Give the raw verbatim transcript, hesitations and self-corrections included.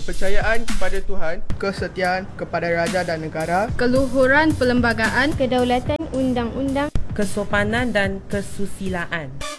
kepercayaan kepada Tuhan, kesetiaan kepada raja dan negara, keluhuran perlembagaan, kedaulatan undang-undang, kesopanan dan kesusilaan.